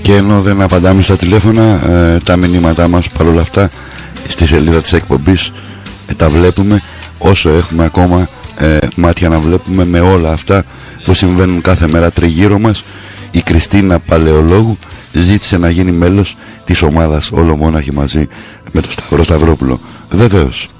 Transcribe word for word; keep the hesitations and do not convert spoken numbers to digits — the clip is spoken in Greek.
Και ενώ δεν απαντάμε στα τηλέφωνα, ε, τα μηνύματά μας παρόλα αυτά στη σελίδα της εκπομπής ε, τα βλέπουμε, όσο έχουμε ακόμα ε, μάτια να βλέπουμε με όλα αυτά που συμβαίνουν κάθε μέρα τριγύρω μας. Η Κριστίνα Παλαιολόγου ζήτησε να γίνει μέλος της ομάδας Όλο Μόναχοι Μαζί με τον Σταύρο Σταυρόπουλο. Βεβαίως.